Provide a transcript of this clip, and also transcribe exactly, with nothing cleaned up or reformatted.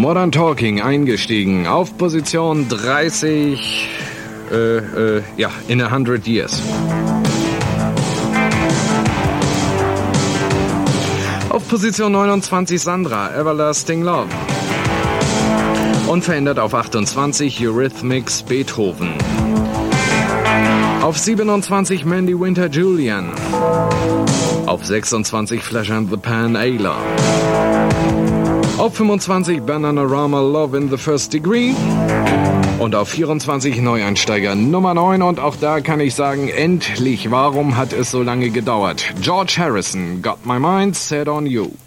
Modern Talking eingestiegen auf Position dreißig, äh, äh, ja, in a hundred years. Auf Position neunundzwanzig Sandra, Everlasting Love. Unverändert auf achtundzwanzig Eurythmics, Beethoven. Auf siebenundzwanzig Mandy Winter, Julian. Auf sechsundzwanzig Flash and the Pan, Ayla. Auf fünfundzwanzig Bananarama, Love in the First Degree. Und auf vierundzwanzig Neueinsteiger Nummer neun. Und auch da kann ich sagen, endlich, warum hat es so lange gedauert? George Harrison, Got My Mind Set on You.